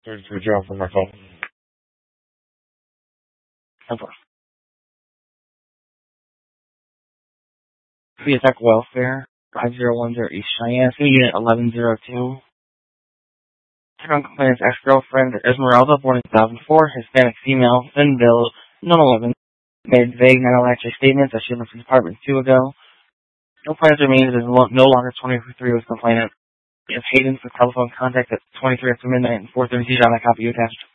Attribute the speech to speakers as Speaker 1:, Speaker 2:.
Speaker 1: 33 Joe from my phone. Okay. Tech Welfare, 5010 East Cheyenne, Unit 1102. Background complainant's ex-girlfriend, Esmeralda, born in 2004, Hispanic female, thin build, 911, made vague non-electric statements that she left the apartment 2 ago. Complainant remains is no longer 23 with complainant. If Hayden for telephone contact at 23 after midnight and 4:30 on a copy attached.